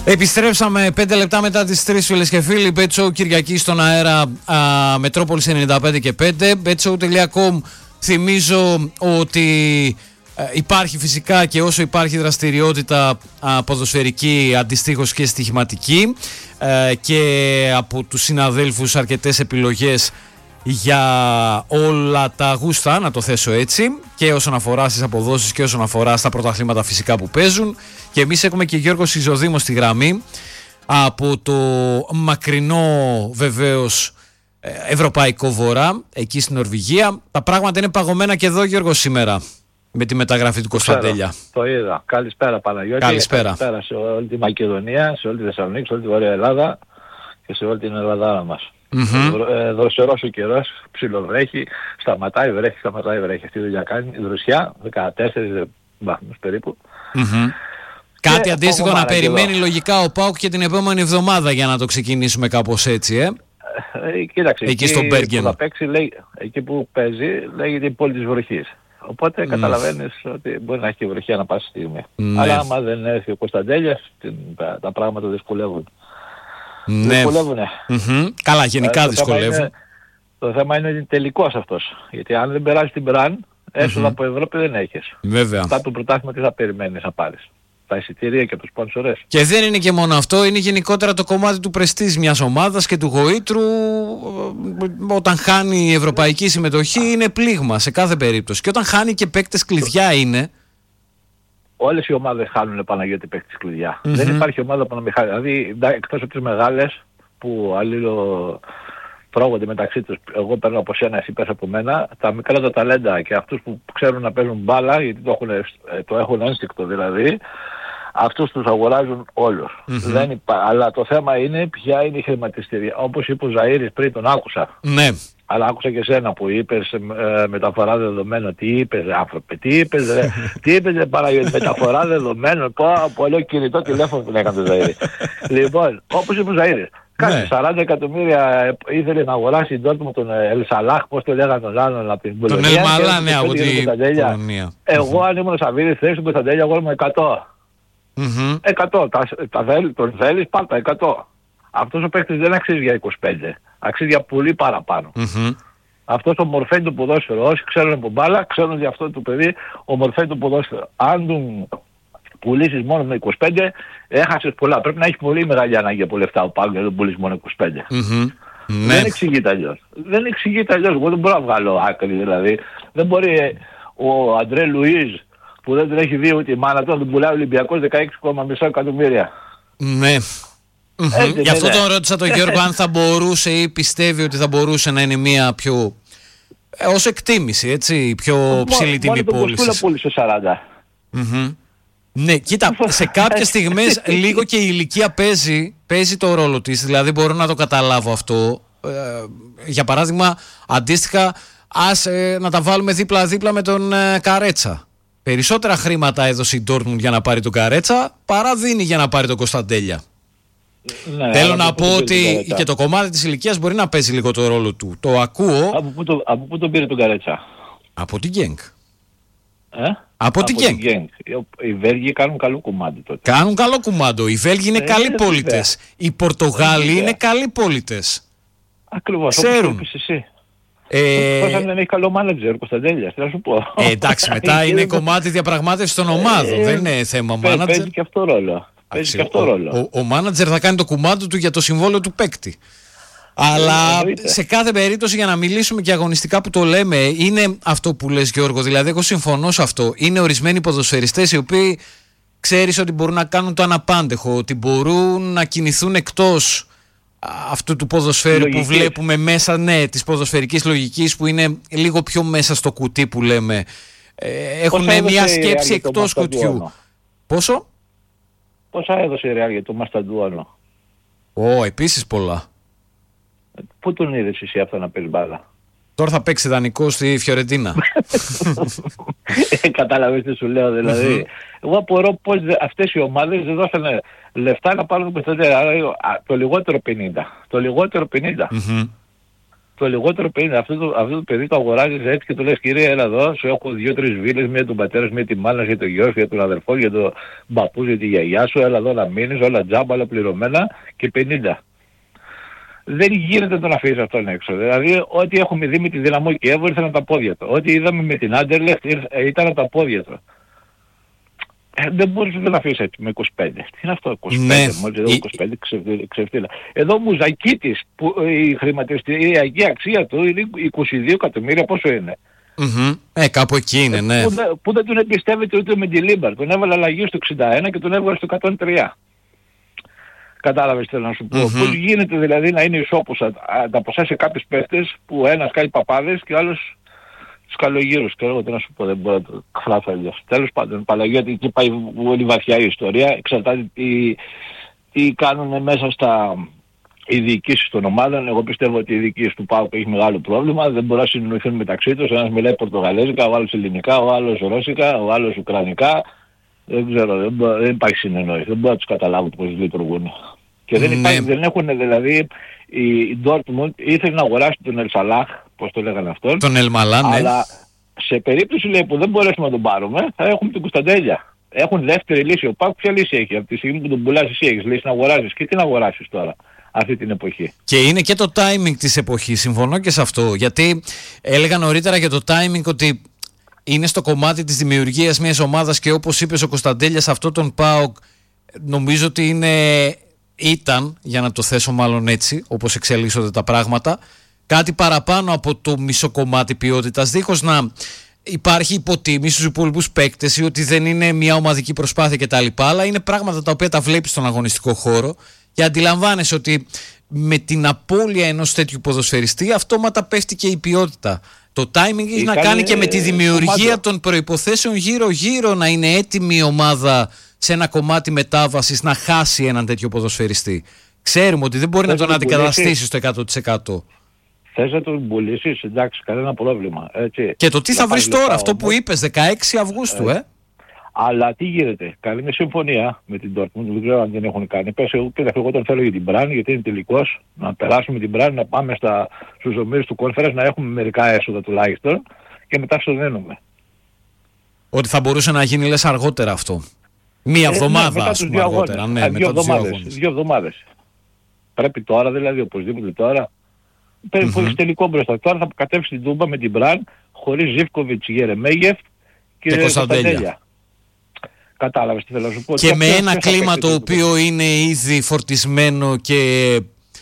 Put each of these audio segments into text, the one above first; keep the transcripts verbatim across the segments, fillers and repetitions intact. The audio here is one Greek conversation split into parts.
Επιστρέψαμε πέντε λεπτά μετά τις τρεις, φίλες και φίλοι. Bet Show Κυριακή στον αέρα, α, Μετρόπολης ενενήντα πέντε και πέντε. bet show τελεία com. Θυμίζω ότι α, υπάρχει φυσικά, και όσο υπάρχει δραστηριότητα α, ποδοσφαιρική, αντιστοίχως και στοιχηματική, α, και από τους συναδέλφους αρκετές επιλογές για όλα τα γούστα, να το θέσω έτσι, και όσον αφορά στις αποδόσεις και όσον αφορά στα πρωταθλήματα φυσικά που παίζουν. Και εμείς έχουμε και Γιώργο Σιζοδήμο στη γραμμή από το μακρινό βεβαίως Ευρωπαϊκό Βορρά, εκεί στην Νορβηγία. Τα πράγματα είναι παγωμένα και εδώ, Γιώργο, σήμερα με τη μεταγραφή του Κωνσταντέλια. Το είδα. Καλησπέρα, Παναγιώτη. Καλησπέρα. Καλησπέρα σε όλη τη Μακεδονία, σε όλη τη Θεσσαλονίκη, σε όλη τη Βορεια Ελλάδα και σε όλη την Ελλάδα μας. Mm-hmm. Ε, δροσερός ο καιρός, ψιλοβρέχει, σταματάει, βρέχει, σταματάει, βρέχει. Αυτή η δουλειά κάνει. Η δροσιά, δεκατέσσερις βαθμούς περίπου. Mm-hmm. Κάτι αντίστοιχο να περιμένει εδώ λογικά ο ΠΑΟΚ και την επόμενη εβδομάδα, για να το ξεκινήσουμε κάπως έτσι, ε. ε κοίταξε, εκεί, εκεί στο Μπέργεν. Που θα παίξει, λέει, εκεί που παίζει λέγεται η πόλη της βροχής. Οπότε mm. καταλαβαίνεις ότι μπορεί να έχει και βροχή ανά πάση στιγμή. Mm. Αλλά άμα δεν έρθει ο Κωνσταντέλιας, τα, τα πράγματα δυσκολεύουν. Ναι. Δυσκολεύουνε. Mm-hmm. Καλά, γενικά το δυσκολεύουν. Θέμα είναι, το θέμα είναι ότι είναι τελικός αυτός. Γιατί αν δεν περάσει την Μπραν, έσοδα mm-hmm. από Ευρώπη δεν έχεις. Βέβαια. Μετά το πρωτάθλημα τι θα περιμένεις να πάρεις? Τα εισιτήρια και τους σπονσορές. Και δεν είναι και μόνο αυτό, είναι γενικότερα το κομμάτι του πρεστίζ μιας ομάδας και του γοήτρου. Όταν χάνει η ευρωπαϊκή συμμετοχή είναι πλήγμα σε κάθε περίπτωση. Και όταν χάνει και παίκτες κλειδιά είναι. Όλες οι ομάδες χάνουν, Παναγιώτη, παίκτες κλειδιά. Mm-hmm. Δεν υπάρχει ομάδα που να μην χάνει. Δηλαδή, εκτός από τις μεγάλες που αλλήλω τρώγονται μεταξύ τους, εγώ παίρνω από σένα, εσύ πες από μένα, τα μικρά τα ταλέντα και αυτούς που ξέρουν να παίζουν μπάλα, γιατί το έχουν, το έχουν ένστικτο δηλαδή, αυτούς τους αγοράζουν όλους. Mm-hmm. Δεν υπά... Αλλά το θέμα είναι ποια είναι η χρηματιστήρια. Όπως είπε ο Ζαΐρης πριν, τον άκουσα. Ναι. Αλλά άκουσα και εσένα που είπες ε, μεταφορά δεδομένων. Τι είπες, άνθρωπε, τι είπες, ρε, τι είπες, Παναγιώτη, μεταφορά δεδομένων. Πω, πολύ κινητό τηλέφωνο που έκανε το Ζαΐρη. Λοιπόν, όπως είπε ο Ζαΐρης, κάτι ναι. σαράντα εκατομμύρια ήθελε να αγοράσει η Ντόρτμουντ τον Ελσαλάχ, πώς το λέγανε τον άλλον από την Πολωνία. Τον Ελμαλά, ναι, από την Πολωνία. Εγώ αν ήμουν Σαββίδης θέση του Κωνσταντέλια, εγώ ήμουν εκατό. Mm-hmm. εκατό. Τα, τα θέλ, τον θέλεις, πάρτα εκατό. Αυτός ο παίκτης δεν αξίζει για είκοσι πέντε. Αξίζει για πολύ παραπάνω. Mm-hmm. Αυτός ομορφαίνει το ποδόσφαιρο. Όσοι ξέρουν από μπάλα, ξέρουν για αυτό το παιδί ομορφαίνει το ποδόσφαιρο. Αν τον πουλήσεις μόνο με είκοσι πέντε, έχασες πολλά. Πρέπει να έχει πολύ μεγάλη ανάγκη από λεφτά ο Πάγκο για να τον πουλήσεις μόνο είκοσι πέντε. Mm-hmm. Δεν εξηγείται αλλιώς. Δεν εξηγείται αλλιώς. Εγώ δεν μπορώ να βγάλω άκρη δηλαδή. Δεν μπορεί ο Αντρέ Λουίζ που δεν τον έχει δει ούτε η μάνα του να τον πουλάει ο Ολυμπιακός δεκαέξι κόμμα πέντε εκατομμύρια. Ναι. Mm-hmm. Γι' αυτό τον ρώτησα τον Γιώργο αν θα μπορούσε ή πιστεύει ότι θα μπορούσε να είναι μια πιο, ε, ως εκτίμηση, έτσι, πιο ψηλή τιμή πώλησης. Μόνο πούλησε σαράντα. Mm-hmm. Ναι, κοίτα, σε κάποιες στιγμές λίγο και η ηλικία παίζει, παίζει το ρόλο της, δηλαδή μπορώ να το καταλάβω αυτό. Ε, για παράδειγμα, αντίστοιχα, ας ε, να τα βάλουμε δίπλα-δίπλα με τον ε, Καρέτσα. Περισσότερα χρήματα έδωσε η Ντόρτμουντ για να πάρει τον Καρέτσα παρά δίνει για να πάρει τον Κωνσταντέλια. Ναι, θέλω να πω ότι και το κομμάτι της ηλικίας μπορεί να παίζει λίγο το ρόλο του. Το ακούω. Από πού, το, από πού τον πήρε τον Καρέτσα? Από την Γκένκ. Ε? Από, από την Γκένκ. Οι Βέλγοι κάνουν καλό κουμάντο τότε. Κάνουν καλό κουμάντο. Οι Βέλγοι είναι ε, καλοί ε, πολίτες. Οι Πορτογάλοι ε, είναι καλοί πολίτες. Ακριβώς. Ξέρουν. Όπως εσύ. Ε... Πώς αν δεν έχει καλό μάνατζερ, Κωνσταντέλια, τι να σου πω. Ε, εντάξει, μετά είναι κομμάτι διαπραγμάτευση των ομάδων. Δεν είναι θέμα μάνατζερ. Παίζει και αυτό ρόλο. Παίζει και αυτό ρόλο. Ο μάνατζερ θα κάνει το κουμάντο του για το συμβόλαιο του παίκτη. Αλλά σε κάθε περίπτωση, για να μιλήσουμε και αγωνιστικά που το λέμε, είναι αυτό που λες, Γιώργο. Δηλαδή, εγώ συμφωνώ σε αυτό. Είναι ορισμένοι ποδοσφαιριστές οι οποίοι ξέρεις ότι μπορούν να κάνουν το αναπάντεχο, ότι μπορούν να κινηθούν εκτός αυτού του ποδοσφαίρου λογικής που βλέπουμε μέσα, ναι, της ποδοσφαιρικής λογικής που είναι λίγο πιο μέσα στο κουτί που λέμε. Ε, έχουν μια σκέψη εκτός κουτιού. Πόσο? Πόσα έδωσε η Ρεάλ για το Μασταντουάνο? Ω, oh, επίσης πολλά. Πού τον είδες εσύ αυτό να παίζει μπάλα? Τώρα θα παίξει δανεικό στη Φιωρεντίνα. Κατάλαβες τι σου λέω δηλαδή. Εγώ απορώ πως αυτές οι ομάδες δεν δώσανε λεφτά να πάρουν το Κωνσταντέλια. Το λιγότερο πενήντα. Το λιγότερο πενήντα. το λιγότερο πενήντα. Αυτό το, αυτό το παιδί το αγοράζεις έτσι και του λες, κύριε, έλα εδώ, σου έχω δύο-τρεις βίλες, μία τον πατέρα σου, μία τη μάνα, για τον γιο σου, για τον αδερφό, για τον μπαππού, για τη γιαγιά σου, έλα εδώ να μείνεις, όλα τζάμπα, όλα πληρωμένα και πενήντα. Δεν γίνεται να το αφήσεις αυτόν έξω. Δηλαδή, ό,τι έχουμε δει με τη Δυναμό Κιέβο ήρθαν από τα πόδια του. Ό,τι είδαμε με την Άντερλεχτ ήταν από τα πόδια του. Ε, δεν μπορείς να το αφήσεις έτσι με είκοσι πέντε. Τι είναι αυτό είκοσι πέντε, ναι. Μόλις εδώ είκοσι πέντε ξεφτύλα. Εδώ Μουζακίτης, που η χρηματιστηριακή αξία του είναι είκοσι δύο εκατομμύρια, πόσο είναι. Mm-hmm. Ε, κάπου εκεί είναι, ναι. Που, που δεν τον εμπιστεύεται ούτε με τη Λίμπαρ. Τον έβαλε αλλαγή στο εξήντα ένα και τον έβαλε στο εκατόν τρία. Κατάλαβες θέλω να σου πω. Mm-hmm. Πώς γίνεται δηλαδή να είναι ισόπουσα τα ποσά σε κάποιους παίχτες που ένας κάνει παπάδες και ο άλλος σκαλογύρους. Και εγώ τι να σου πω, δεν μπορώ να το φράσω αλλιώς. Τέλος πάντων, Παναγιώτη, εκεί πάει πολύ βαθιά η ιστορία. Εξαρτάται τι, τι κάνουν μέσα στα οι διοικήσεις των ομάδων. Εγώ πιστεύω ότι οι διοικήσεις του ΠΑΟΚ έχει μεγάλο πρόβλημα. Δεν μπορούν να συνεννοηθούν μεταξύ τους. Ένας μιλάει πορτογαλέζικα, ο άλλος ελληνικά, ο άλλος ρώσικα, ο άλλος ουκρανικά. Δεν ξέρω, δεν, μπο, δεν υπάρχει συνεννόηση. Δεν μπορώ να τους καταλάβω πώς λειτουργούν. Και δεν, υπάρχει, ναι. δεν έχουν δηλαδή, η Dortmund ήθελε να αγοράσει τον Ελσαλάχ, πώς το λέγανε αυτόν. Τον Ελμαλάν, ναι. Αλλά σε περίπτωση λέει, που δεν μπορέσουμε να τον πάρουμε, θα έχουμε την Κωνσταντέλια. Έχουν δεύτερη λύση. Ο ΠΑΟΚ ποια λύση έχει? Από τη στιγμή που τον πουλάς εσύ έχεις λύση να αγοράσεις. Και τι να αγοράσεις τώρα αυτή την εποχή? Και είναι και το timing της εποχής. Συμφωνώ και σε αυτό. Γιατί έλεγα νωρίτερα για το timing ότι είναι στο κομμάτι της δημιουργίας μιας ομάδας και όπως είπες ο Κωνσταντέλιας, αυτό τον ΠΑΟΚ νομίζω ότι είναι... ήταν, για να το θέσω μάλλον έτσι, όπως εξελίσσονται τα πράγματα, κάτι παραπάνω από το μισό κομμάτι ποιότητας, δίχως να υπάρχει υποτίμηση στους υπόλοιπους παίκτες ή ότι δεν είναι μια ομαδική προσπάθεια κτλ. Αλλά είναι πράγματα τα οποία τα βλέπεις στον αγωνιστικό χώρο και αντιλαμβάνεσαι ότι με την απώλεια ενός τέτοιου ποδοσφαιριστή αυτόματα πέφτει και η ποιότητα. Το timing έχει να κάνει και με τη δημιουργία των προϋποθέσεων γύρω-γύρω να είναι έτοιμη η ομάδα σε ένα κομμάτι μετάβασης να χάσει έναν τέτοιο ποδοσφαιριστή. Ξέρουμε ότι δεν μπορεί Θες να τον αντικαταστήσει στο εκατό τοις εκατό. Θες να τον πουλήσεις, εντάξει, κανένα πρόβλημα. Έτσι. Και το τι θα βρεις τώρα, αυτό όμως που είπες, δεκαέξι Αυγούστου, ε. ε. Αλλά τι γίνεται, κάνει μια συμφωνία με την Dortmund, δεν ξέρω αν δεν έχουν κάνει. Πες, εγώ, εγώ τον θέλω για την Μπραν, γιατί είναι τελικός, να περάσουμε την Μπραν, να πάμε στα, στους ομίλους του Conference, να έχουμε μερικά έσοδα τουλάχιστον και μετά στο δίνουμε. Ότι θα μπορούσε να γίνει λες αργότερα αυτό. Μία εβδομάδα, ε, ναι, ας πούμε, αργότερα. Ναι, δύο εβδομάδες. Δύο εβδομάδες. Πρέπει τώρα, δηλαδή, οπωσδήποτε τώρα. Πρέπει mm-hmm. τελικό μπροστά. Τώρα θα κατέβει στην Τούμπα με την Μπραν, χωρίς Ζίβκοβιτς, Γερεμέγεφ και, και Κωνσταντέλια. Κατάλαβες τι θέλω να σου πω. Και, και με ένα κλίμα το οποίο είναι ήδη φορτισμένο και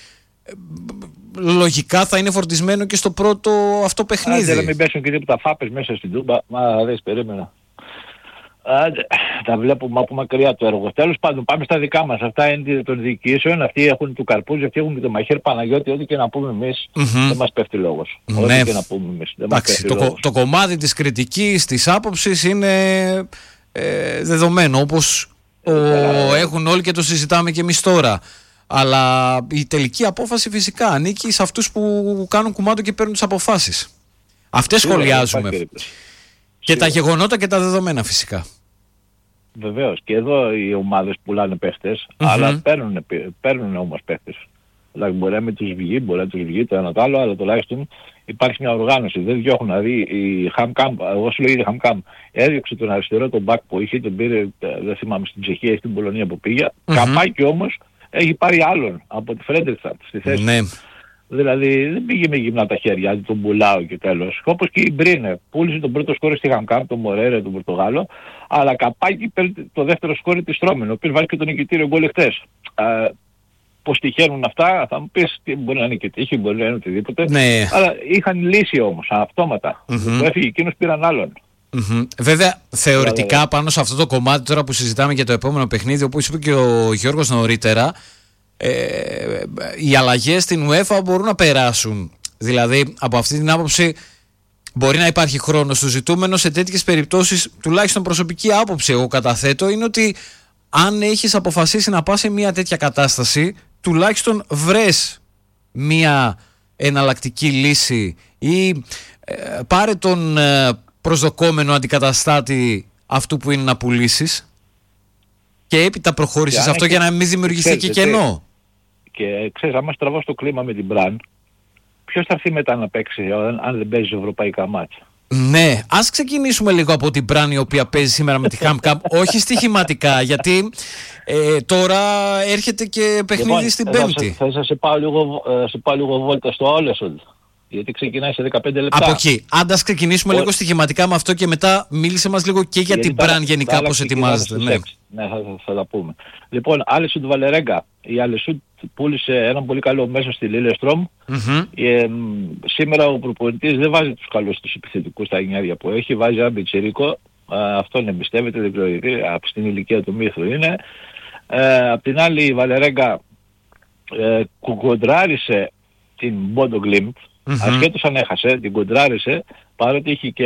λογικά θα είναι φορτισμένο και στο πρώτο αυτό παιχνίδι. Άντε να μην πέσουν και τίποτα φάπες μέσα στην Τούμπα. Μα δεν περίμενα. Άντε, τα βλέπουμε από μακριά το έργο. Τέλος πάντων, πάμε στα δικά μας. Αυτά είναι των διοικήσεων. Αυτοί έχουν του Καρπούζη, αυτοί έχουν και το Μαχαίρ Παναγιώτη. Ό,τι και να πούμε εμείς, mm-hmm. δεν μας πέφτει λόγος. Ναι. Ό,τι και να πούμε εμείς, δεν μας πέφτει το, λόγος. Το κομμάτι της κριτικής, της άποψης είναι ε, δεδομένο. Όπως ο, έχουν όλοι και το συζητάμε και εμείς τώρα. Αλλά η τελική απόφαση φυσικά ανήκει σε αυτούς που κάνουν κουμάντο και παίρνουν τις αποφάσεις. Αυτές σχολιάζουμε. Και τα γεγονότα και τα δεδομένα φυσικά. Βεβαίως. Και εδώ οι ομάδες πουλάνε παίχτες, mm-hmm. αλλά παίρνουν, παίρνουν όμως παίχτες. Δηλαδή μπορεί να μην τους βγει, μπορεί να τους βγει το ένα το άλλο, αλλά τουλάχιστον υπάρχει μια οργάνωση. Δεν διώχνουν. Δηλαδή η Χαμκάμπ, εγώ σου λέγει η Χαμκάμπ, έδιωξε τον αριστερό τον μπακ που είχε, τον πήρε, δεν θυμάμαι, στην Τσεχία ή στην Πολωνία που πήγε. Mm-hmm. Καπάκι όμως έχει πάρει άλλον από τη Φρέντερστατ στη θέση. Ναι. Δηλαδή δεν πήγε με γυμνά τα χέρια, τον πουλάω και τέλος. Όπως και η Μπρίνε, πούλησε τον πρώτο σκόρ στη Χαμκάμπ, τον Μορέρε, τον Πορτογάλο, αλλά καπάκι παίρνει το δεύτερο σκόρ τη Στρόμεν, ο οποίος βάλει και τον νικητήριο γκολ εχθές. Πώς τυχαίνουν αυτά, θα μου πεις, μπορεί να είναι και τύχη, μπορεί να είναι οτιδήποτε, ναι. αλλά είχαν λύσει όμως, αυτόματα. Mm-hmm. Που έφυγε εκείνος πήραν άλλον. Mm-hmm. Βέβαια, θεωρητικά yeah, πάνω σε αυτό το κομμάτι τώρα που συζητάμε για το επόμενο παιχνίδι, όπως είπε και ο Γιώργος νωρίτερα, Ε, οι αλλαγές στην UEFA μπορούν να περάσουν. Δηλαδή από αυτή την άποψη μπορεί να υπάρχει χρόνος. Το ζητούμενο σε τέτοιες περιπτώσεις, τουλάχιστον προσωπική άποψη εγώ καταθέτω, είναι ότι αν έχεις αποφασίσει να πας σε μια τέτοια κατάσταση, τουλάχιστον βρες μια εναλλακτική λύση ή ε, πάρε τον ε, προσδοκόμενο αντικαταστάτη αυτού που είναι να πουλήσεις και έπειτα προχώρησες αυτό και, για να μην δημιουργηθεί και κενό. Και ξέρεις, άμα στραβώ στο κλίμα με την Μπραν, ποιος θα έρθει μετά να παίξει αν, αν δεν παίζει ευρωπαϊκά μάτια. Ναι, ας ξεκινήσουμε λίγο από την Μπραν η οποία παίζει σήμερα με τη Χάμκαμπ, όχι στοιχηματικά, γιατί ε, τώρα έρχεται και παιχνίδι λοιπόν, στην Πέμπτη. Θα, θα σε πάω λίγο, σε πάω λίγο βόλτα στο Όλεσον, γιατί ξεκινάει σε δεκαπέντε λεπτά. Από εκεί. Άντα ξεκινήσουμε Ο... λίγο στοιχηματικά με αυτό και μετά μίλησε μας λίγο και για την Μπραν γενικά πώς ετοιμάζεται. Ναι, ναι θα, θα, θα τα πούμε. Λοιπόν, Άλεσουντ Βαλερέγκα. Η Άλεσουντ πούλησε έναν πολύ καλό μέσο στη Λίλεστρομ. Mm-hmm. Ε, σήμερα ο προπονητής δεν βάζει τους καλούς τους επιθετικούς στα εννιάρια που έχει, βάζει ένα πιτσιρίκο. Αυτόν εμπιστεύεται, δεν ξέρω γιατί, στην ηλικία του μύθου είναι. Ε, απ' την άλλη η Βαλερέγκα ε, κοντράρισε την Μπόντο Γκλίμπ. Mm-hmm. Ασχέτως αν έχασε, την κοντράρισε, παρότι είχε και,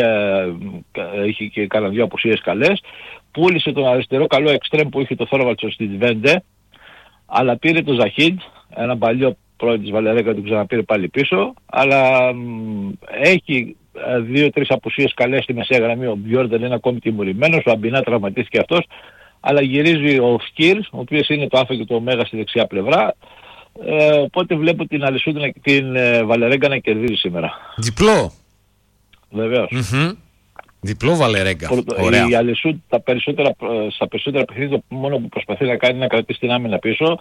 είχε και κανένα δύο απουσίες καλές. Πούλησε τον αριστερό καλό εξτρέμ που είχε το Θόρβαλτσον στη Βέντε, αλλά πήρε το Ζαχίντ, ένα παλιό πρώην της Βαλερέγκα, τον ξαναπήρε πάλι πίσω, αλλά μ, έχει δύο-τρεις απουσίες καλές στη μεσαία γραμμή. Ο Μπιόρντεν είναι ακόμη τιμωρημένος, ο Αμπινά τραυματίστηκε αυτός, αλλά γυρίζει ο Σκύρ, ο οποίος είναι το Α και το Ω στη δεξιά πλευρά. Ε, οπότε βλέπω την Άλεσουντ, την ε, Βαλερέγκα να κερδίζει σήμερα. Διπλό. Βεβαίως. Mm-hmm. Διπλό Βαλερέγκα. Ωραία. Η Άλεσουντ τα περισσότερα, στα περισσότερα παιχνίδια το μόνο που προσπαθεί να κάνει είναι να κρατήσει την άμυνα πίσω.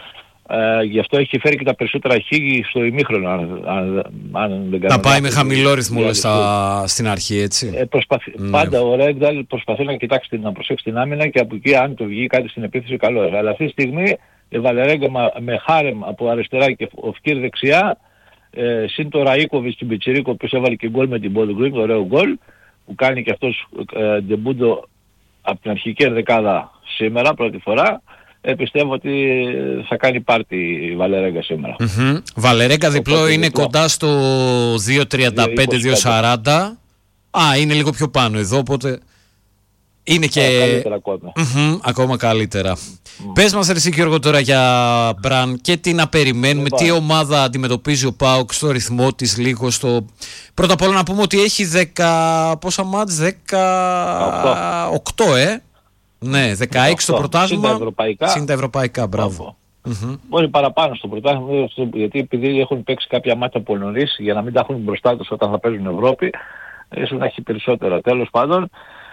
Ε, γι' αυτό έχει φέρει και τα περισσότερα χ στο ημίχρονο. Αν, αν, αν δεν να πάει με χαμηλό ρυθμό λες στα, στην αρχή, έτσι. Ε, προσπαθ, ναι. Πάντα ο Ρέγκδαλ προσπαθεί να κοιτάξει, να προσέξει την άμυνα και από εκεί αν του βγει κάτι στην επίθεση καλό. Αλλά αυτή τη στιγμή η Βαλερέγκα με Χάρεμ από αριστερά και ο Φκίρ δεξιά, ε, συν το Ραΐκοβιτς του Πιτσιρίκο, ο οποίος έβαλε και γκολ με την Μπόντο Γκλίμπ, ωραίο γκολ, που κάνει και αυτός ε, ντεμπούντο από την αρχική ενδεκάδα σήμερα, πρώτη φορά. Ε, πιστεύω ότι θα κάνει πάρτι η Βαλερέγκα σήμερα. Mm-hmm. Βαλερέγκα διπλό οπότε, είναι διπλό. Κοντά στο δύο τριάντα πέντε δύο σαράντα. Α, είναι λίγο πιο πάνω εδώ, οπότε είναι και... Α, καλύτερα ακόμα. Mm-hmm, ακόμα καλύτερα. Mm. Πες μας εσύ Γιώργο τώρα για Μπραν και τι να περιμένουμε, τι ομάδα αντιμετωπίζει ο ΠΑΟΚ στο ρυθμό της, λίγο στο... Πρώτα απ' όλα να πούμε ότι έχει δέκα... πόσα μάτς, δεκαοκτώ ε. Ναι, δεκαέξι στο πρωτάθλημα, συν τα ευρωπαϊκά, μπράβο. Mm-hmm. Μπορεί παραπάνω στο πρωτάθλημα, γιατί επειδή έχουν παίξει κάποια μάτια από νωρίς, για να μην τα έχουν μπροστά τους όταν θα παίζουν Ευρώπη, ίσως να έχει περισσότερα. Τέλος πάντων,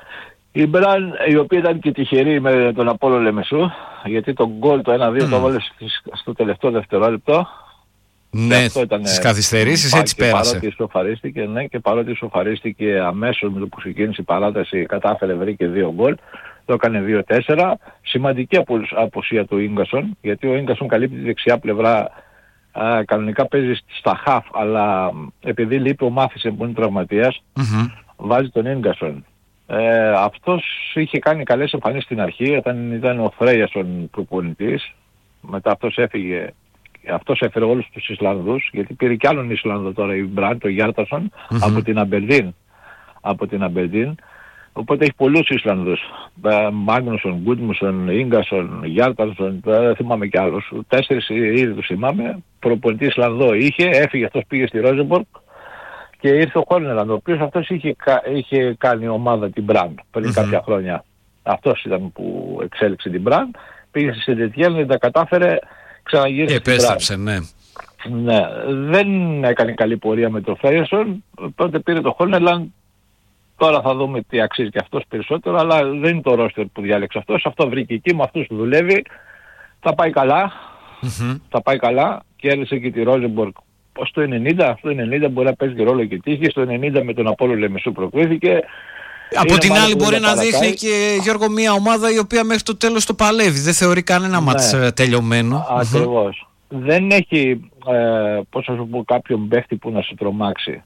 η Μπραν, η οποία ήταν και τυχερή με τον Απόλλω Λεμεσού, γιατί το γκολ το ένα δύο mm. το βάλε στο τελευταίο δευτερόλεπτο. Ναι, στις καθυστερήσεις έτσι πέρασε. Παρότι ισοφαρίστηκε, ναι, και παρότι ισοφαρίστηκε αμέσως με το που ξεκίνησε η παράταση, κατάφερε, βρήκε δύο γκολ. Το έκανε δύο τέσσερα. Σημαντική απουσία του Ίγκασον, γιατί ο Ίγκασον καλύπτει τη δεξιά πλευρά. Α, κανονικά παίζει στα χαφ, αλλά επειδή λείπει ο Μάθησεν που είναι τραυματίας, mm-hmm. βάζει τον Ίγκασον. Ε, αυτός είχε κάνει καλές εμφανίσεις στην αρχή, όταν ήταν ο Φρέιασον προπονητής. Μετά αυτός έφυγε, αυτός έφερε όλους τους Ισλανδούς, γιατί πήρε κι άλλον Ισλανδό τώρα, η Μπραν, το Γιάρτασον, mm-hmm. από την Αμπερντίν. Από την Αμπερντίν. Οπότε έχει πολλούς Ισλανδούς. Μάγνουσον, Γκούτμουσον, Ίγκασον, Γιάρτανσον, δεν θυμάμαι κι άλλους. Τέσσερις ήδη τους θυμάμαι. Προπονητή Ισλανδό είχε, έφυγε, αυτός πήγε στη Ρόζεμπορκ και ήρθε ο Χόρνελαντ, ο οποίος αυτός είχε, είχε κάνει ομάδα την Μπραν πριν mm-hmm. κάποια χρόνια. Αυτός ήταν που εξέλιξε την Μπραν. Πήγε στη Σεντετιέν, δεν τα κατάφερε, ξαναγύρισε στην Μπραν. Επέστρεψε, ναι. Ναι, δεν έκανε καλή πορεία με το Φέιεσον, τότε πήρε το Χόρνελαντ. Τώρα θα δούμε τι αξίζει και αυτός περισσότερο, αλλά δεν είναι το ρόστερ που διάλεξε αυτός. Αυτό βρήκε εκεί, με αυτούς που δουλεύει. Θα πάει καλά. Mm-hmm. Θα πάει καλά. Κέρδισε και τη Ρόζεμπορκ στο ενενήντα. Στο ενενήντα μπορεί να παίζει και ρόλο και τύχη. Στο ενενήντα με τον Απόλλω Λεμεσού προκρίθηκε. Από την άλλη μπορεί να δείχνει και Γιώργο μια ομάδα η οποία μέχρι το τέλος το παλεύει. Δεν θεωρεί κανένα ναι. μάτς τελειωμένο. Ακριβώς. Mm-hmm. Δεν έχει, ε, πώς θα σου πω, κάποιον παίχτη που να σου τρομάξει.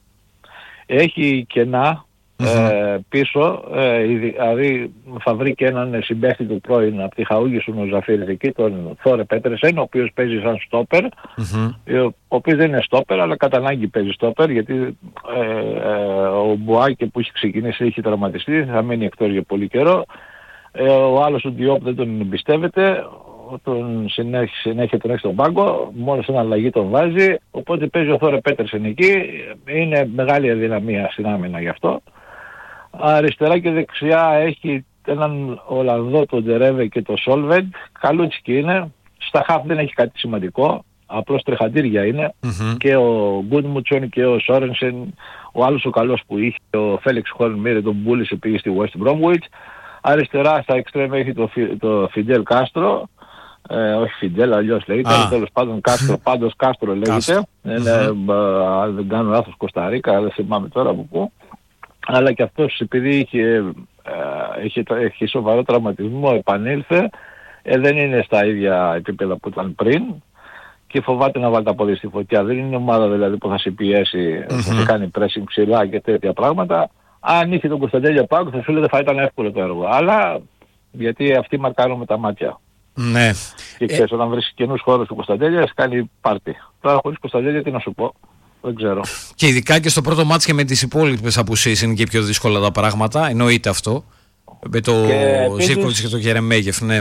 Έχει κενά. Mm-hmm. Ε, πίσω, ε, δηλαδή θα βρει και έναν συμπαίχτη του πρώην από τη Χαούγισον ο Ζαφίρης εκεί, τον Θόρε Πέτρεσεν, ο οποίος παίζει σαν στόπερ, mm-hmm. ο οποίος δεν είναι στόπερ αλλά κατά ανάγκη παίζει στόπερ, γιατί ε, ε, ο Μπουάκε που έχει ξεκινήσει έχει τραυματιστεί, θα μείνει εκτός για πολύ καιρό. Ε, ο άλλος ο Διόπ δεν τον εμπιστεύεται, τον συνέχεια, συνέχεια τον έχει στον πάγκο, μόνο σε αλλαγή τον βάζει, οπότε παίζει ο Θόρε Πέτρεσεν εκεί, είναι μεγάλη αδυναμία στην άμυνα γι' αυτό. Αριστερά και δεξιά έχει έναν Ολλανδό, τον Ντερέβε και τον Σόλβεντ. Καλούτσικη είναι. Στα χαφ δεν έχει κάτι σημαντικό. Απλώς τρεχαντήρια είναι. Mm-hmm. Και ο Γκούντμουτσον και ο Σόρενσεν, ο άλλος ο καλός που είχε, ο Φέλιξ Χορνμίρε, τον πούλησε, πήγε στη West Bromwich. Αριστερά στα εξτρέμ έχει το, το Φιντέλ Κάστρο. Ε, όχι Φιντέλ, αλλιώς λέγεται. Ah. Τέλος πάντων Κάστρο, πάντως Κάστρο λέγεται. Είναι, mm-hmm. αν δεν κάνω λάθος, Κοσταρίκα, δεν θυμάμαι τώρα από πού. Αλλά και αυτός επειδή είχε, ε, είχε, είχε σοβαρό τραυματισμό, επανήλθε. Ε, δεν είναι στα ίδια επίπεδα που ήταν πριν και φοβάται να βάλει τα πόδια στη φωτιά. Δεν είναι ομάδα δηλαδή που θα σε πιέσει, mm-hmm. θα σε κάνει pressing ψηλά και τέτοια πράγματα. Αν είχε τον Κωνσταντέλια Πάγκο θα σου λέει θα ήταν εύκολο το έργο. Αλλά γιατί αυτοί μαρκάρουν με τα μάτια. Ναι. Και ξέρεις, ε... όταν βρεις καινούς χώρους του Κωνσταντέλια κάνει πάρτι. Τώρα χωρίς Κωνσταντέλια τι να σου πω. Δεν ξέρω. Και ειδικά και στο πρώτο μάτς και με τις υπόλοιπες απουσίες είναι και πιο δύσκολα τα πράγματα. Εννοείται αυτό. Με το Ζίβκοβιτς και το Γερεμέγεφ, ναι.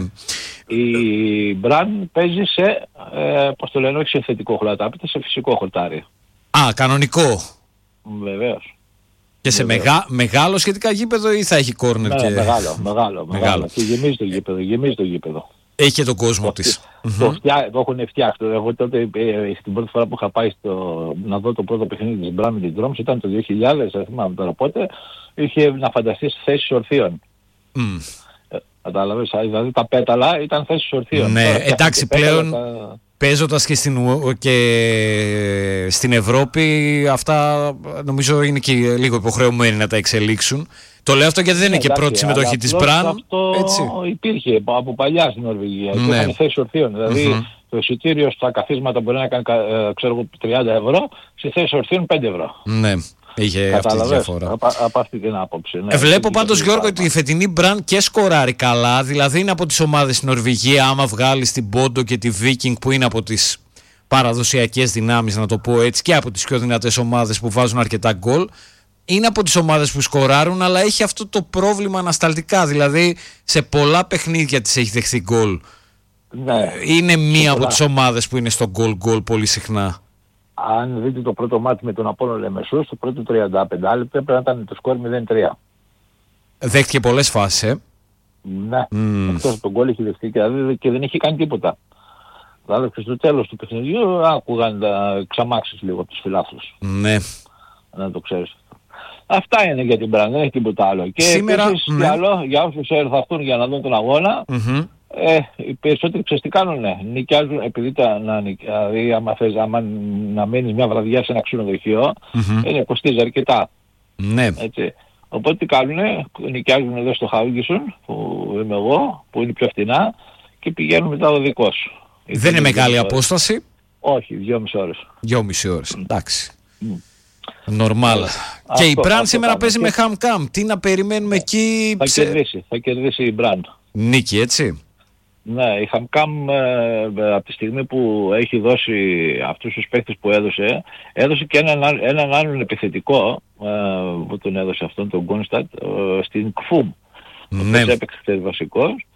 Η Μπραν παίζει σε, ε, πώς το λένε, όχι σε θετικό χορτάρι, σε φυσικό χορτάρι. Α, κανονικό. Βεβαίως. Και σε μεγά, μεγάλο σχετικά γήπεδο ή θα έχει κόρνερ? Ναι, και... μεγάλο, μεγάλο, μεγάλο. Και γεμίζει το γήπεδο, γεμίζει το γήπεδο. Έχει και τον κόσμο της. Το, το, φτιά, το έχουν φτιάξει. Εγώ τότε ε, στην πρώτη φορά που είχα πάει στο, να δω το πρώτο παιχνίδι της Μπραν με την Τρόμς, ήταν το δύο χιλιάδες, δεν θυμάμαι τώρα πότε, είχε να φανταστείς θέσεις ορθίων. Mm. Ε, κατάλαβες, δηλαδή τα πέταλα ήταν θέσεις ορθίων. Ναι, τώρα, εντάξει πλέον τα... παίζοντας και στην, και στην Ευρώπη αυτά νομίζω είναι και λίγο υποχρεωμένοι να τα εξελίξουν. Το λέω αυτό γιατί δεν είναι και πρώτη συμμετοχή της Μπραν. Αυτό έτσι. Υπήρχε από παλιά στην Νορβηγία. Ναι. Υπήρχαν θέσεις ορθίων. Δηλαδή mm-hmm. το εισιτήριο στα καθίσματα μπορεί να κάνει ξέρω, τριάντα ευρώ, στη θέση ορθίων πέντε ευρώ. Ναι. Είχε αυτή τη διαφορά. Από, από αυτή την άποψη. Ναι. Ε, βλέπω πάντως Γιώργο ότι η φετινή Μπραν και σκοράρει καλά. Δηλαδή είναι από τις ομάδες στην Νορβηγία. Άμα βγάλει την Πόντο και τη Viking που είναι από τις παραδοσιακές δυνάμεις, να το πω έτσι, και από τις πιο δυνατές ομάδες που βάζουν αρκετά γκολ. Είναι από τις ομάδες που σκοράρουν, αλλά έχει αυτό το πρόβλημα ανασταλτικά. Δηλαδή σε πολλά παιχνίδια της έχει δεχθεί γκολ. Ναι. Είναι μία από τις ομάδες που είναι στο γκολ-γκολ πολύ συχνά. Αν δείτε το πρώτο μάτι με τον Απόλλωνα Λεμεσού, στο πρώτο τριάντα πέντε λεπτά πρέπει να ήταν το σκορ μηδέν τρία. Δέχτηκε πολλές φάσεις, ε. Ναι, mm. εκτός τον γκολ είχε δεχτεί και, δηλαδή, και δεν είχε κάνει τίποτα. Δηλαδή στο τέλος του παιχνιδιού άκουγαν τα ξαμάξεις λίγο από τους φιλάθλους. Ναι. Να το ξέρεις. Αυτά είναι για την Μπραν, δεν έχει τίποτα άλλο. Και σήμερα, επίσης, ναι. άλλο, για όσους θα έρθουν για να δουν τον αγώνα, mm-hmm. Ε, οι περισσότεροι ξέρεις τι κάνουνε, νοικιάζουν, επειδή τα, να, δηλαδή άμα θες άμα, να μένεις μια βραδιά σε ένα ξενοδοχείο, mm-hmm. είναι κοστίζει αρκετά. Ναι. Έτσι. Οπότε τι κάνουνε, νοικιάζουν εδώ στο Χάουγκισον, που είμαι εγώ, που είναι πιο φτηνά, και πηγαίνουν μετά ο δικός σου. Δεν είναι μεγάλη απόσταση. Όχι, δυόμιση ώρες. Δυόμιση ώρες, εντάξει. Mm. Νορμάλ. Και αυτό, η Μπραν σήμερα αυτό παίζει και... με Χαμκάμ. Τι να περιμένουμε εκεί? Θα κερδίσει, θα κερδίσει η Μπραν. Νίκη, έτσι. Ναι, η Χαμκάμ ε, από τη στιγμή που έχει δώσει αυτούς τους παίκτες που έδωσε, έδωσε και έναν, έναν άλλον επιθετικό ε, που τον έδωσε αυτόν τον Γκόνστατ ε, στην Κφούμ. Ναι. Ο έπαιξε βασικός.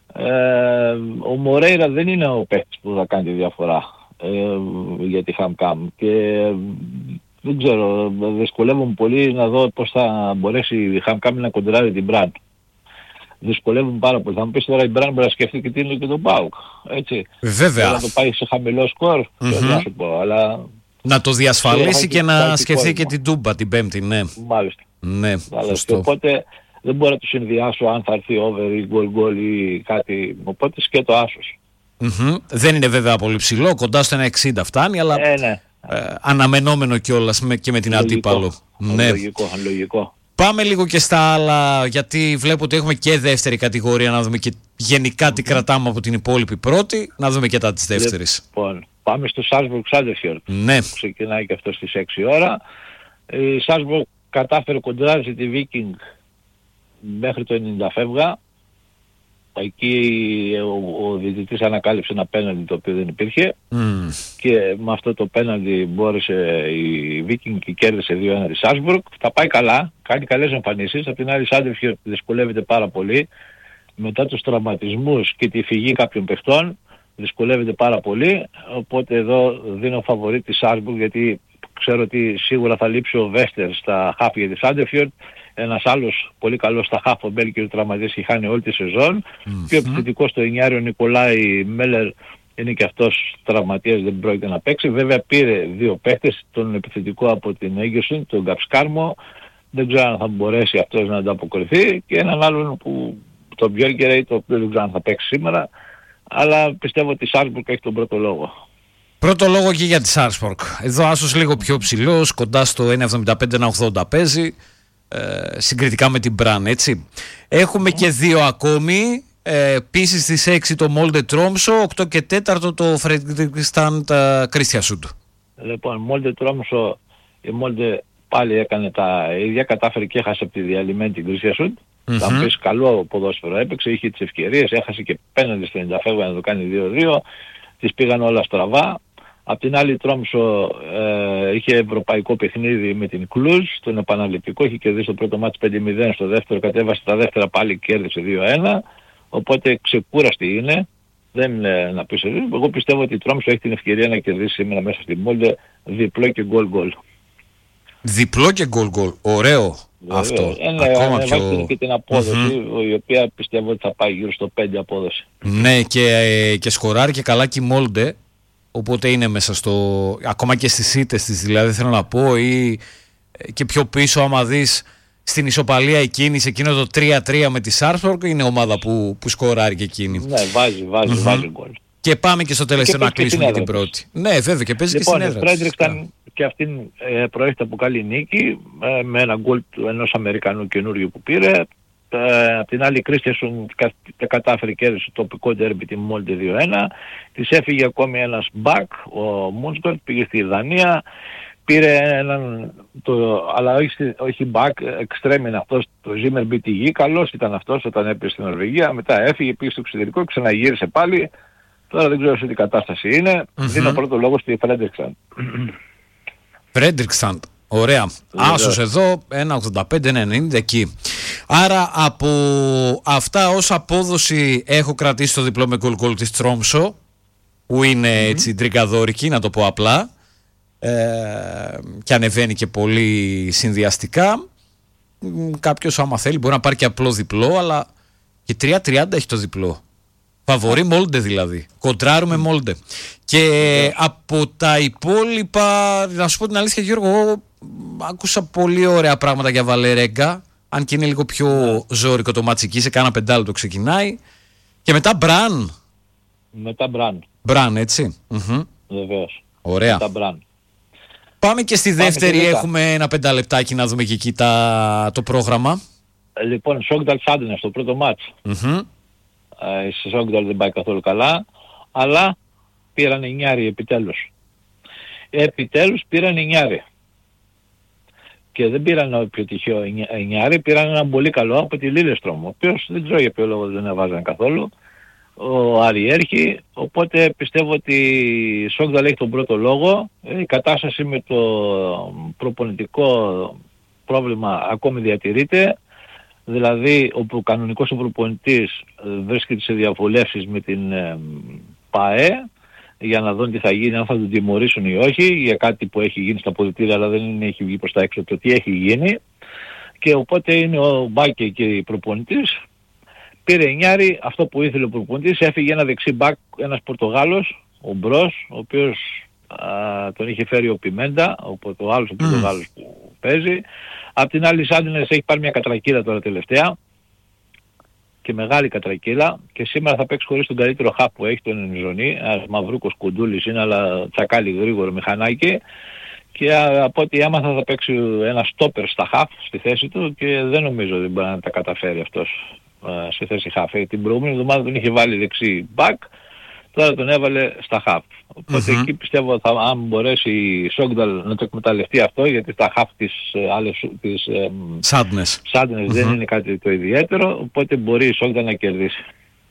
Ε, ο Μορέιρα δεν είναι ο παίκτης που θα κάνει τη διαφορά ε, για τη Χαμκάμ και ε, δεν ξέρω, δυσκολεύομαι πολύ να δω πώς θα μπορέσει η Χαμκάμ να κοντράρει την Μπραν. Δυσκολεύουν πάρα πολύ. Θα μου πεις τώρα η Μπραν μπορεί να σκεφτεί και τι είναι και τον ΠΑΟΚ. Έτσι. Βέβαια. Να το πάει σε χαμηλό σκορ. Mm-hmm. Να σου πω, αλλά... Να το διασφαλίσει και, και να σκεφτεί και την Τούμπα την Πέμπτη, ναι. Μάλιστα. Ναι, σωστό. Οπότε δεν μπορώ να το συνδυάσω αν θα έρθει over ή goal goal ή κάτι. Οπότε σκέτο άσος. Mm-hmm. Δεν είναι βέβαια πολύ ψηλό, κοντά στο ένα εξήντα φτάνει, αλλά ε, ναι. ε, αναμενόμενο κιόλας με, και με την λογικό, αντίπαλο. Ναι. Λογικό, λογικό. Πάμε λίγο και στα άλλα, γιατί βλέπω ότι έχουμε και δεύτερη κατηγορία, να δούμε και γενικά τι κρατάμε από την υπόλοιπη πρώτη, να δούμε και τα της δεύτερης. Λοιπόν, πάμε στο Σάλσμπουργκ Σάντεφιορντ. Ναι. Ξεκινάει και αυτό στις έξι ώρα. Η Σάλσμπουργκ κατάφερε κοντράζει τη Viking μέχρι το ενενήντα φεύγα. Εκεί ο, ο διαιτητής ανακάλυψε ένα πέναλτι το οποίο δεν υπήρχε mm. και με αυτό το πέναλτι μπόρεσε η Viking και κέρδισε δύο ένα τη Σάλσμπουργκ. Θα πάει καλά, κάνει καλές εμφανίσεις. Απ' την άλλη η Σάντεφιορντ δυσκολεύεται πάρα πολύ μετά τους τραυματισμούς και τη φυγή κάποιων παιχτών, δυσκολεύεται πάρα πολύ, οπότε εδώ δίνω φαβορί τη Σάλσμπουργκ γιατί ξέρω ότι σίγουρα θα λείψει ο Βέστερ στα χάφη για τη Σάντεφιορντ. Ένας άλλος πολύ καλός στα χάφ, ο Μπέλκερ τραυματίας και χάνει όλη τη σεζόν. Mm-hmm. Πιο επιθετικός στο εννιάριο Νικολάη Μέλλερ, είναι και αυτός τραυματίας, δεν πρόκειται να παίξει. Βέβαια πήρε δύο παίχτες, τον επιθετικό από την Έγκερσον, τον Γκαψκάρμο, δεν ξέρω αν θα μπορέσει αυτός να ανταποκριθεί, και έναν άλλον που τον Μπιόρκερ, το οποίο δεν ξέρω αν θα παίξει σήμερα, αλλά πιστεύω ότι η Σάλσμπουργκ έχει τον πρώτο λόγο. Πρώτο λόγο και για τη Σάλσμπουργκ. Εδώ άσος λίγο πιο ψηλός, κοντά στο ένα εβδομήντα πέντε ένα ογδόντα παίζει, ε, συγκριτικά με την Μπραν, έτσι. Έχουμε mm. και δύο ακόμη. Ε, Επίσης στις έξι το Μόλντε Τρόμσο, οκτώ και τέσσερα το Φρεντρικστάντ Κρίστιασουντ. Λοιπόν, Μόλντε Τρόμσο, η Μόλντε πάλι έκανε τα ίδια, κατάφερε και έχασε από τη διαλυμένη την Κρίστιασουντ. Mm-hmm. Θα μου πεις, καλό ποδόσφαιρο έπαιξε, είχε τις ευκαιρίες, έχασε και πέναντι στο ενενήντα φεύγανε να το κάνει δύο δύο, τις πήγαν όλα στραβά. Απ' την άλλη Τρόμσο ε, είχε ευρωπαϊκό παιχνίδι με την Κλουζ, τον επαναληπτικό, είχε κερδίσει το πρώτο μάτς πέντε μηδέν, στο δεύτερο κατέβασε τα δεύτερα πάλι και κέρδισε δύο ένα, οπότε ξεκούραστη είναι, δεν είναι να πεις εδώ. Εγώ πιστεύω ότι η Τρόμσο έχει την ευκαιρία να κερδίσει σήμερα μέσα στη Μόλντε διπλό και γκολ γκολ. Διπλό και γκολ γκολ, ωραίο. Βέβαια, αυτό. Είναι, ακόμα πιο... Βάζει και την απόδοση, mm-hmm. η οποία πιστεύω ότι θα πάει γύρω στο πέντε απόδοση. Ναι, και, και σκοράρει και καλά και η Μόλντε, οπότε είναι μέσα στο... Ακόμα και στις ήττες της, δηλαδή θέλω να πω, ή και πιο πίσω άμα δεις στην ισοπαλία εκείνη, σε εκείνο το τρία τρία με τη Σάλσμπουργκ, είναι ομάδα που, που σκοράρει και εκείνη. Ναι, βάζει, βάζει, mm-hmm. βάζει γκολ. Και πάμε και στο τελευταίο να κλείσουμε την πρώτη. Ναι, βέβαια, και παίζει λοιπόν, και στην έδρα. Λοιπόν, η Φρέντρικστάν και αυτήν ε, προέρχεται από καλή νίκη, ε, με ένα γκολ ενός Αμερικανού καινούριου που πήρε. Ε, απ' την άλλη η Κρίστιασον κα, κατάφερε και έδωσε το τοπικό ντέρμπι τη Μόλντε δύο ένα. Της έφυγε ακόμη ένας μπακ, ο Μούντσκορτ, πήγε στη Δανία. Πήρε έναν, το, αλλά όχι, όχι μπακ, εξτρέμ είναι αυτός, το Ζίμερ μπι τι γι, καλός ήταν αυτός όταν έπαιζε στην Νορβηγία, μετά έφυγε, πήγε στο εξωτερικό, ξαναγύρισε πάλι. Τώρα δεν ξέρω σε τι κατάσταση είναι. Mm-hmm. Δίνω πρώτο λόγο στη Φρέντρικστάν. Φρέντρικστάν, ωραία. Άσος εδώ, ένα ογδόντα πέντε ενενήντα εκεί. Άρα από αυτά ως απόδοση έχω κρατήσει το διπλό με γκολ γκολ της Τρόμσο, που είναι mm-hmm. έτσι τριγκαδόρικη, να το πω απλά, ε, και ανεβαίνει και πολύ συνδυαστικά. Κάποιος άμα θέλει μπορεί να πάρει και απλό διπλό, αλλά και τρία τριάντα έχει το διπλό. Φαβορί Μόλντε δηλαδή. Κοντράρουμε Μόλντε. Και yeah. από τα υπόλοιπα, να σου πω την αλήθεια Γιώργο, εγώ άκουσα πολύ ωραία πράγματα για Βαλερέγκα, αν και είναι λίγο πιο yeah. ζώρικο το ματσική, σε κάνα πεντάλεπτο ξεκινάει. Και μετά Μπραν. Μετά Μπραν. Μπραν, έτσι. Mm-hmm. Βεβαίως. Ωραία. Μετά Μπραν. Πάμε και στη Πάμε δεύτερη, και έχουμε ένα πενταλεπτάκι να δούμε και εκεί τα, το πρόγραμμα. Ε, λοιπόν, Σόγκταλ Σάντενες στο πρώτο μάτς. Mm-hmm. Η Σόγκταλ δεν πάει καθόλου καλά, αλλά πήραν εννιάρι επιτέλους. Επιτέλους πήραν εννιάρι. Και δεν πήραν όποιο τυχαίο εννιάρι, πήραν ένα πολύ καλό από τη Λίλεστρομ, ο οποίος δεν ξέρω για ποιο λόγο δεν έβαζαν καθόλου. Ο Αριέρχη, οπότε πιστεύω ότι η Σόγκταλ έχει τον πρώτο λόγο. Η κατάσταση με το προπονητικό πρόβλημα ακόμη διατηρείται. Δηλαδή, ο κανονικός ο προπονητής βρίσκεται σε διαβουλεύσεις με την ε, ΠΑΕ για να δουν τι θα γίνει, αν θα τον τιμωρήσουν ή όχι, για κάτι που έχει γίνει στα αποδυτήρια, αλλά δεν είναι, έχει βγει προς τα έξω το τι έχει γίνει. Και οπότε είναι ο Μπάκε και η προπονητής. Πήρε εννιάρι, αυτό που ήθελε ο προπονητής, έφυγε ένα δεξί μπακ, ένας Πορτογάλος, ο Μπρος, ο οποίος α, τον είχε φέρει ο Πιμέντα, ο, ο άλλος ο Πορτογάλος mm. που παίζει. Απ' την άλλη Σάντινες έχει πάρει μια κατρακύλα τώρα τελευταία και μεγάλη κατρακύλα, και σήμερα θα παίξει χωρίς τον καλύτερο χαπ που έχει, τον Ενιζονή, ένας Μαυρούκος κουντούλης είναι, αλλά τσακάλι γρήγορο μηχανάκι, και από ό,τι έμαθα θα παίξει ένα στόπερ στα χαφ στη θέση του και δεν νομίζω ότι μπορεί να τα καταφέρει αυτός στη θέση χαφ. Την προηγούμενη εβδομάδα τον είχε βάλει δεξί μπακ, τώρα τον έβαλε στα χαφ. Οπότε mm-hmm. εκεί πιστεύω θα, αν μπορέσει η Σόγκταλ να το εκμεταλλευτεί αυτό, γιατί στα χαφ της, άλλες, της Σάντνες mm-hmm. δεν είναι κάτι το ιδιαίτερο, οπότε μπορεί η Σόγκταλ να κερδίσει.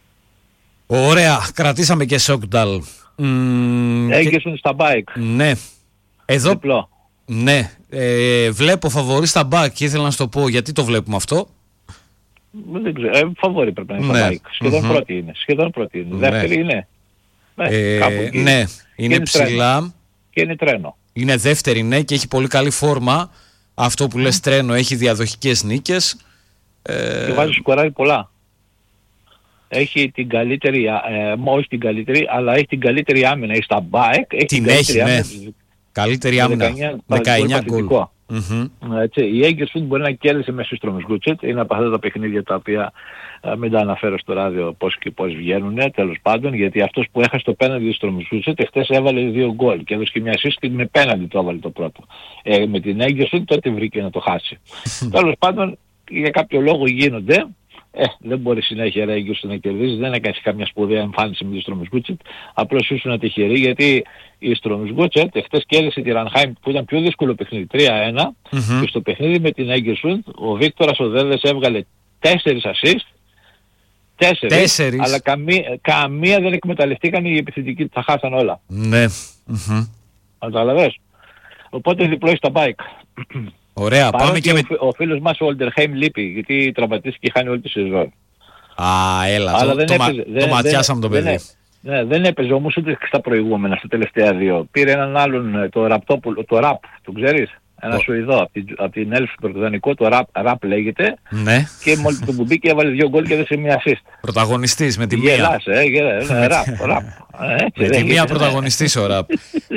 Ωραία, κρατήσαμε και Σόγκταλ. Έγκεσον και... στα μπάικ. Ναι. Εδώ... Διπλό. Ναι. Ε, βλέπω φαβορί στα μπάικ και ήθελα να σου το πω γιατί το βλέπουμε αυτό. Δεν ξέρω. Ε, φαβορί πρέπει να είναι ναι. στα μπάικ. Σχεδόν mm-hmm. πρώτη είναι. Σχεδόν πρώτη είναι. Ναι. Δεύτερη είναι. Ε, ε, ναι, είναι, είναι ψηλά τρένο. Και είναι τρένο. Είναι δεύτερη, ναι, και έχει πολύ καλή φόρμα. Αυτό που mm. λες τρένο, έχει διαδοχικές νίκες. Και ε... βάζει σκοράρει πολλά. έχει την καλύτερη, ε, όχι την καλύτερη, αλλά έχει την καλύτερη άμυνα. Έχει στα bike, έχει την, την έχει, καλύτερη ναι. άμυνα. Καλύτερη άμυνα. δεκαεννιά γκολ. Mm-hmm. Η Έγκερσφιλντ μπορεί να κέρδισε μέσα στο Γκούτσετ. Είναι από αυτά τα παιχνίδια τα οποία α, μην τα αναφέρω στο ράδιο πώς και πώς βγαίνουν, τέλος πάντων, γιατί αυτός που έχασε το πέναντι στο Γκούτσετ χτες έβαλε δύο γκολ και έδωσε και μια assist με πέναντι το έβαλε το πρώτο. Ε, με την Έγκερσφιλντ τότε βρήκε να το χάσει. Τέλος πάντων, για κάποιο λόγο γίνονται. Ε, δεν μπορεί συνέχεια ρε Έγκερσφιλντ να κερδίζει, δεν έκανε καμιά σπουδαία εμφάνιση με τη Στρομσγκούτσετ. Απλώς ήσουν τυχερή γιατί η Στρομσγκούτσετ χτες κέρδισε τη Ρανχάιμ που ήταν πιο δύσκολο παιχνίδι τρία ένα mm-hmm. και στο παιχνίδι με την Έγκερσφιλντ ο Βίκτορας ο Δέδες έβγαλε τέσσερις assist. Τέσσερις, τέσσερις. Αλλά καμία, καμία δεν εκμεταλλευτήκαν οι επιθετικοί, τα χάσαν όλα. Ναι. Mm-hmm. Καταλαβες. Οπότε διπλώσει τα bike. Ωραία, Παρότι πάμε και ο, με... ο φίλος μας ο Ολτερχέιμ λείπει γιατί τραυματίστηκε και χάνει όλη τη σεζόν. Α, έλα, Αλλά το, δεν το, έπαιζε, το δεν, ματιάσαμε το παιδί. Δεν, ναι, δεν έπαιζε όμως ούτε στα προηγούμενα, στα τελευταία δύο. Πήρε έναν άλλον, το Ραπτόπουλο, το Ραπ, το ξέρεις, ένα oh. Σουηδό, από την, απ την Έλφσμπουργκ δανεικό, το Ραπ, Ραπ λέγεται. Ναι. Και μόλις τον που μπήκε έβαλε δύο γκολ και έδωσε μια assist. Πρωταγωνιστής με τη μία. Γελάς, ε, γελάς, ναι, Ραπ, Ραπ. Με τη μία πρωταγωνιστής ο Ραπ.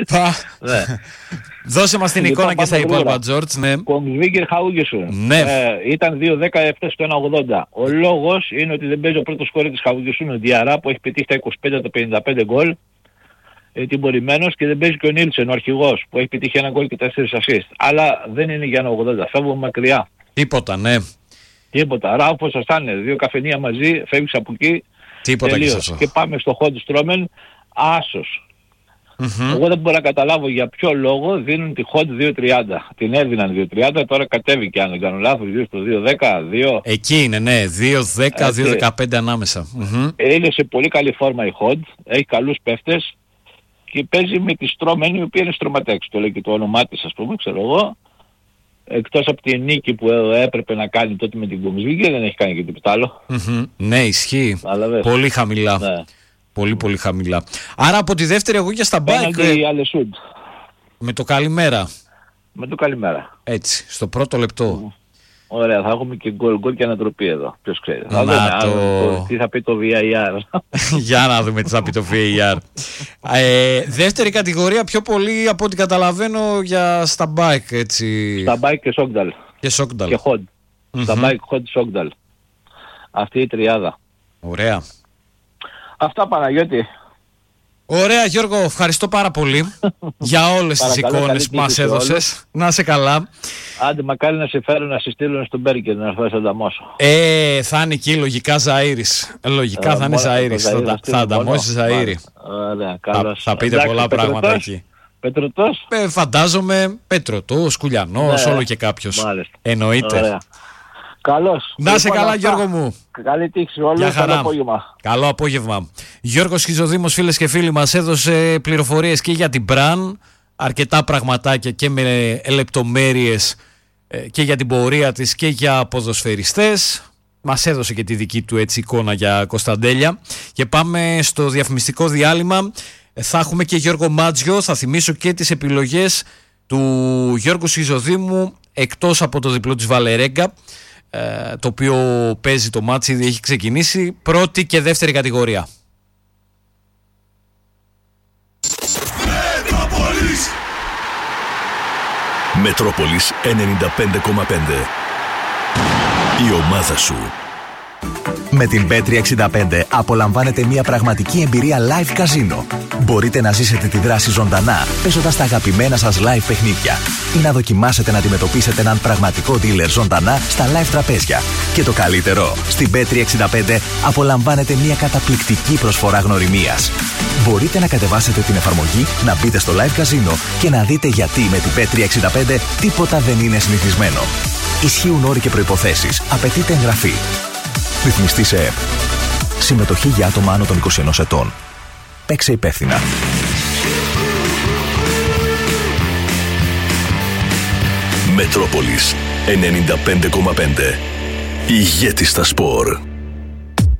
Δώσε μας την εικόνα και στα υπόλοιπα, Τζόρτζ. Ναι. Κομσβίγκερ Χαούγκεσον. Ναι. Ε, ήταν δύο δέκα επτά στο ένα ογδόντα. Ο λόγος είναι ότι δεν παίζει ο πρώτος σκόρερ της Χαούγκεσον, ο Διαρά που έχει πετύχει τα είκοσι πέντε τα πενήντα πέντε γκολ. Ε, τιμωρημένος και δεν παίζει και ο Νίλσεν, ο αρχηγός, που έχει πετύχει ένα γκολ και τέσσερις assist. Αλλά δεν είναι για ένα ογδόντα. Φεύγουμε μακριά. Τίποτα, ναι. Τίποτα. Ράουφος Ασάνε, δύο καφενεία μαζί, φεύγεις από εκεί. Τίποτα και, και πάμε στο Χόντ Στρόμεν, άσος. Mm-hmm. Εγώ δεν μπορώ να καταλάβω για ποιο λόγο δίνουν τη Hot δύο τριάντα. Την έδιναν δύο τριάντα, τώρα κατέβηκε αν δεν κάνω λάθος, δύο στο δύο δέκα, δύο... Εκεί είναι, ναι, δύο δέκα, δύο δεκαπέντε ανάμεσα. Mm-hmm. Είναι σε πολύ καλή φόρμα η Hot, έχει καλούς παίχτες και παίζει με τη Στρόμεν η οποία είναι στρωματέξ, το λέει και το όνομά της ας πούμε, ξέρω εγώ. Εκτός από την νίκη που έπρεπε να κάνει τότε με την Κομσβίγκερ δεν έχει κάνει και τίποτα άλλο. Mm-hmm. Ναι, ισχύει. Πολύ χαμηλά. Ναι. Πολύ πολύ χαμηλά. Άρα από τη δεύτερη εγώ και στα μπάικ. Ε, με το καλημέρα. Με το καλημέρα. Έτσι, στο πρώτο λεπτό. Ωραία, θα έχουμε και γκολ γκολ και ανατροπή εδώ. Ποιος ξέρει. Θα δούμε το... το... τι θα πει το βι έι αρ. Για να δούμε τι θα πει το βι έι αρ. ε, δεύτερη κατηγορία πιο πολύ από ό,τι καταλαβαίνω για στα μπάικ. Έτσι. Στα μπάικ και Σόγκνταλ. Και Σόγκνταλ. Και Χοντ. Mm-hmm. Στα μπάικ Χοντ Σόγκνταλ. Αυτή η τριάδα. Ωραία. Αυτά Παναγιώτη. Ωραία Γιώργο, ευχαριστώ πάρα πολύ για όλες τις εικόνες που μας έδωσες. Να είσαι καλά. Άντε μακάρι να σε φέρουν να σε στείλουν στον Μπέρκερ να έρθω να ανταμώσω. Ε, θα είναι εκεί λογικά Ζαΐρης. Λογικά ε, θα είναι Ζαΐρης. Θα, θα ανταμώσει Ζαΐρη. Ωραία, καλώς. Θα, θα πείτε εντάξει, πολλά πετρωτός, πράγματα εκεί. Πετρωτός. Ε, φαντάζομαι Πετρωτός, Κουλιανός, ναι, όλο και κάποιος. Μάλιστα. Εννοείται. Ωραία. Καλώς. Να είσαι καλά αυτά. Γιώργο μου. Καλή τύχη όλους. Καλό απόγευμα. Καλό απόγευμα. Γιώργος Χιζοδήμος, φίλες και φίλοι, μας έδωσε πληροφορίες και για την Μπραν, αρκετά πραγματάκια και με λεπτομέρειες και για την πορεία της και για ποδοσφαιριστές. Μας έδωσε και τη δική του έτσι εικόνα για Κωνσταντέλια. Και πάμε στο διαφημιστικό διάλειμμα. Θα έχουμε και Γιώργο Μάτζιο. Θα θυμίσω και τις επιλογές του Γιώργου Χιζοδήμου εκτός από το διπλό της Βαλερέγκα, το οποίο παίζει το μάτσι, ήδη έχει ξεκινήσει, πρώτη και δεύτερη κατηγορία. Μετρόπολης Μετρόπολης ενενήντα πέντε κόμμα πέντε. Η ομάδα σου. Με την μπετ τριακόσια εξήντα πέντε απολαμβάνετε μια πραγματική εμπειρία live καζίνο. Μπορείτε να ζήσετε τη δράση ζωντανά, παίζοντας τα αγαπημένα σας live παιχνίδια ή να δοκιμάσετε να αντιμετωπίσετε έναν πραγματικό dealer ζωντανά στα live τραπέζια. Και το καλύτερο, στην μπετ τριακόσια εξήντα πέντε απολαμβάνετε μια καταπληκτική προσφορά γνωριμίας. Μπορείτε να κατεβάσετε την εφαρμογή, να μπείτε στο live καζίνο και να δείτε γιατί με την μπετ τριακόσια εξήντα πέντε τίποτα δεν είναι συνηθισμένο. Ισχύουν όροι και προϋποθέσεις. Απαιτείται εγγραφή. Ρυθμιστή σε ΕΠ. Συμμετοχή για άτομα άνω των είκοσι ενός ετών. Παίξε υπεύθυνα. Μετρόπολης ενενήντα πέντε κόμμα πέντε. Ηγέτη στα σπορ.